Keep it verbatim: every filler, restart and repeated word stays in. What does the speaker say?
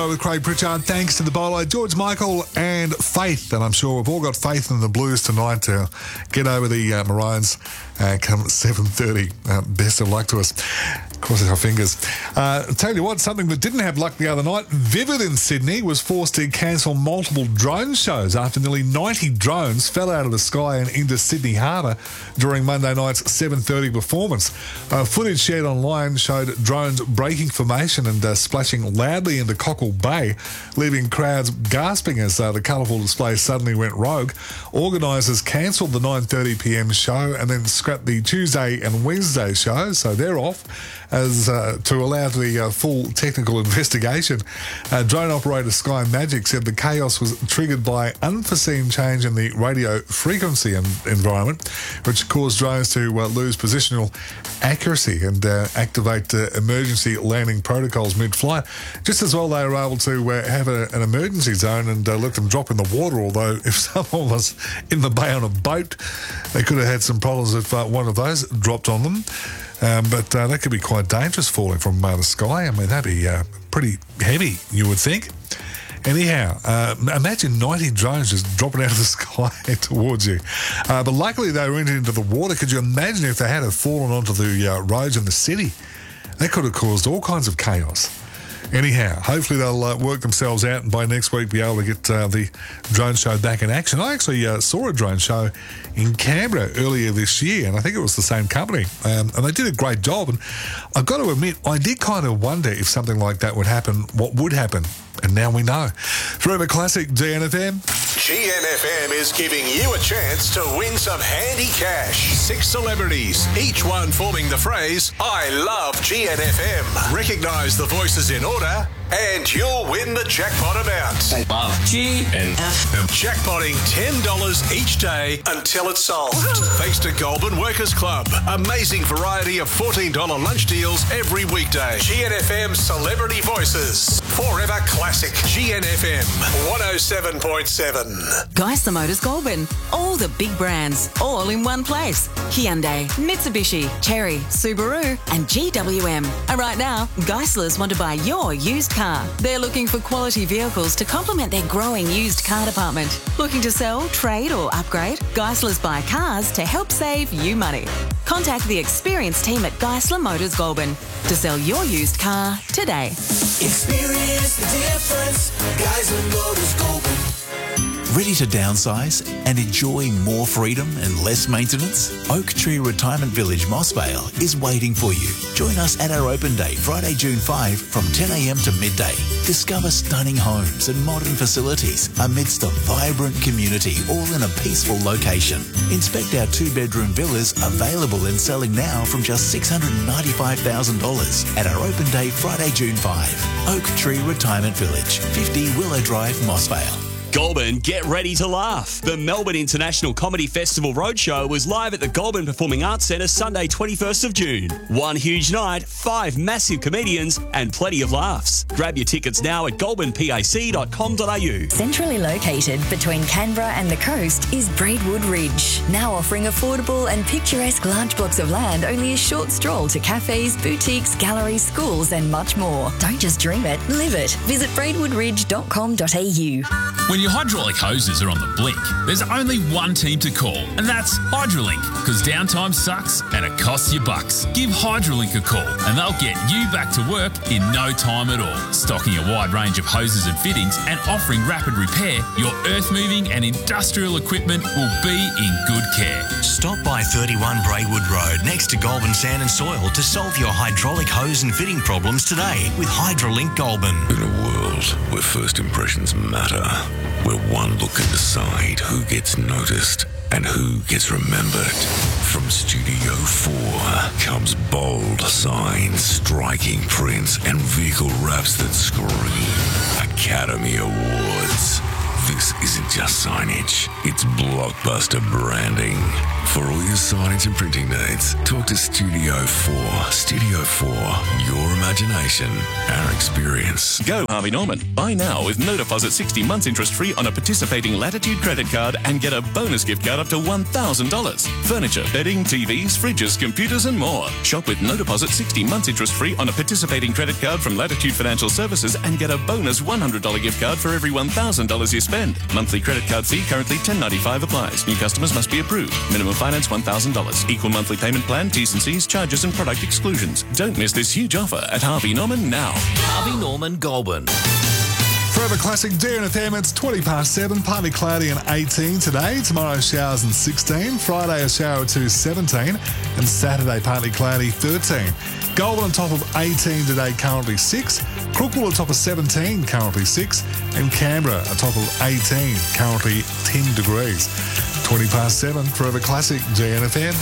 With Craig Pritchard, thanks to the bowler George Michael and Faith, and I'm sure we've all got faith in the Blues tonight to get over the uh, Maroons uh, come seven thirty. Uh, best of luck to us. Crossing our fingers. Uh, tell you what, something that didn't have luck the other night, Vivid in Sydney was forced to cancel multiple drone shows after nearly ninety drones fell out of the sky and into Sydney Harbour during Monday night's seven thirty performance. Uh, footage shared online showed drones breaking formation and uh, splashing loudly into Cockle Bay, leaving crowds gasping as uh, the colourful display suddenly went rogue. Organisers cancelled the nine thirty p m show and then scrapped the Tuesday and Wednesday shows, so they're off. As uh, to allow the uh, full technical investigation. Uh, drone operator Sky Magic said the chaos was triggered by unforeseen change in the radio frequency en- environment, which caused drones to uh, lose positional accuracy and uh, activate uh, emergency landing protocols mid-flight. Just as well they were able to uh, have a, an emergency zone and uh, let them drop in the water, although if someone was in the bay on a boat, they could have had some problems if uh, one of those dropped on them. Um, but uh, that could be quite dangerous falling from uh, the sky. I mean, that'd be uh, pretty heavy, you would think. Anyhow, uh, imagine ninety drones just dropping out of the sky towards you. Uh, but luckily they went into the water. Could you imagine if they had have fallen onto the uh, roads in the city? That could have caused all kinds of chaos. Anyhow, hopefully they'll uh, work themselves out and by next week be able to get uh, the drone show back in action. I actually uh, saw a drone show in Canberra earlier this year, and I think it was the same company, um, and they did a great job. And I've got to admit, I did kind of wonder if something like that would happen, what would happen, and now we know. Forever Classic, G N F M. G N F M is giving you a chance to win some handy cash. Six celebrities, each one forming the phrase, I love G N F M. Recognise the voices in order and you'll win the jackpot amount. I love G N F M. Jackpotting ten dollars each day until it's solved. Thanks to Goulburn Workers Club. Amazing variety of fourteen dollars lunch deals every weekday. G N F M Celebrity Voices. Forever Classic. G N F M one oh seven point seven. Geisler Motors Goulburn. All the big brands, all in one place. Hyundai, Mitsubishi, Chery, Subaru and G W M. And right now, Geislers want to buy your used car. They're looking for quality vehicles to complement their growing used car department. Looking to sell, trade or upgrade? Geislers buy cars to help save you money. Contact the experienced team at Geisler Motors Goulburn to sell your used car today. Experience the difference. Geisler Motors Goulburn. Ready to downsize and enjoy more freedom and less maintenance? Oak Tree Retirement Village, Moss Vale is waiting for you. Join us at our open day, Friday, June fifth from ten a m to midday. Discover stunning homes and modern facilities amidst a vibrant community, all in a peaceful location. Inspect our two-bedroom villas available and selling now from just six hundred ninety-five thousand dollars at our open day, Friday, June fifth. Oak Tree Retirement Village, fifty Willow Drive, Moss Vale. Goulburn, get ready to laugh. The Melbourne International Comedy Festival Roadshow was live at the Goulburn Performing Arts Centre Sunday twenty-first of June. One huge night, five massive comedians and plenty of laughs. Grab your tickets now at goulburn pac dot com dot a u. Centrally located between Canberra and the coast is Braidwood Ridge, now offering affordable and picturesque large blocks of land only a short stroll to cafes, boutiques, galleries, schools and much more. Don't just dream it, live it. Visit braidwood ridge dot com dot a u. When your hydraulic hoses are on the blink, there's only one team to call, and that's Hydrolink, because downtime sucks and it costs you bucks. Give Hydrolink a call and they'll get you back to work in no time at all. Stocking a wide range of hoses and fittings and offering rapid repair, your earth-moving and industrial equipment will be in good care. Stop by thirty-one Braidwood Road next to Goulburn Sand and Soil to solve your hydraulic hose and fitting problems today with Hydrolink Goulburn. In a world where first impressions matter, where one look can decide who gets noticed and who gets remembered. From Studio four comes bold signs, striking prints, and vehicle wraps that scream Academy Awards. This isn't just signage, it's blockbuster branding. For all your signage and printing needs, talk to Studio four. Studio four, your imagination, our experience. Go Harvey Norman. Buy now with no deposit sixty months interest free on a participating Latitude credit card and get a bonus gift card up to one thousand dollars. Furniture, bedding, T Vs, fridges, computers and more. Shop with no deposit sixty months interest free on a participating credit card from Latitude Financial Services and get a bonus one hundred dollars gift card for every one thousand dollars you spend. Monthly credit card fee currently ten ninety-five applies. New customers must be approved. Minimum finance one thousand dollars. Equal monthly payment plan, T's and C's, charges and product exclusions. Don't miss this huge offer at Harvey Norman now. Harvey Norman Goulburn. Forever Classic D N F M, it's twenty past seven, partly cloudy and eighteen today. Tomorrow showers and sixteen. Friday a shower to seventeen. And Saturday partly cloudy, thirteen. Goulburn on top of eighteen today, currently six. Crookwell on top of seventeen, currently six. And Canberra on top of eighteen, currently ten degrees. twenty past seven, Forever Classic D N F M.